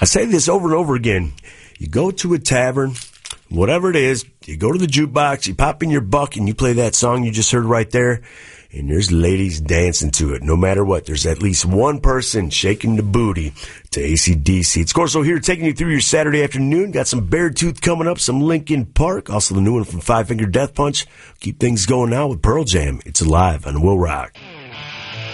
I say this over and over again. You go to a tavern, whatever it is, you go to the jukebox, you pop in your buck, and you play that song you just heard right there, and there's ladies dancing to it. No matter what, there's at least one person shaking the booty to AC/DC. It's Corso here taking you through your Saturday afternoon. Got some Beartooth coming up, some Linkin Park, also the new one from Five Finger Death Punch. Keep things going now with Pearl Jam. It's Alive on Will Rock.